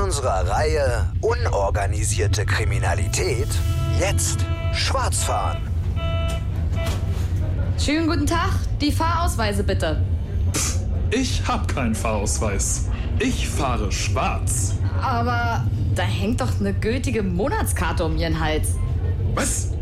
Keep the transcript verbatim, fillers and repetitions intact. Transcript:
unserer Reihe Unorganisierte Kriminalität jetzt schwarz fahren. Schönen guten Tag, die Fahrausweise bitte. Pff, ich hab keinen Fahrausweis. Ich fahre schwarz. Aber da hängt doch eine gültige Monatskarte um Ihren Hals. Was?